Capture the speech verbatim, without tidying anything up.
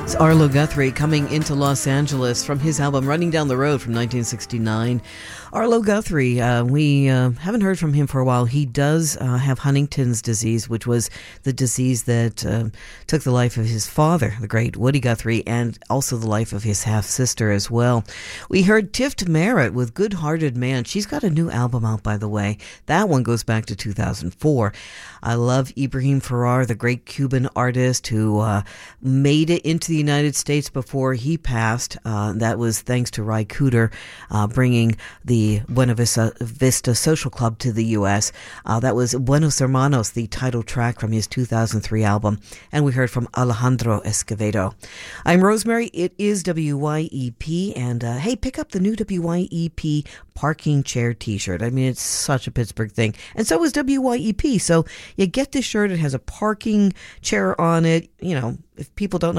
It's Arlo Guthrie coming into Los Angeles from his album Running Down the Road from nineteen sixty-nine. Arlo Guthrie, uh, we uh, haven't heard from him for a while. He does uh, have Huntington's disease, which was the disease that uh, took the life of his father, the great Woody Guthrie, and also the life of his half-sister as well. We heard Tift Merritt with Good Hearted Man. She's got a new album out, by the way. That one goes back to two thousand four. I love Ibrahim Ferrar, the great Cuban artist who uh, made it into the United States before he passed. Uh, that was thanks to Ry Cooder uh, bringing the Buena Vista, Vista Social Club to the U S. Uh, that was Buenos Hermanos, the title track from his two thousand three album. And we heard from Alejandro Escovedo. I'm Rosemary. It is W Y E P. And uh, hey, pick up the new W Y E P parking chair t-shirt. I mean, it's such a Pittsburgh thing. And so is W Y E P. So you get this shirt. It has a parking chair on it. You know, if people don't know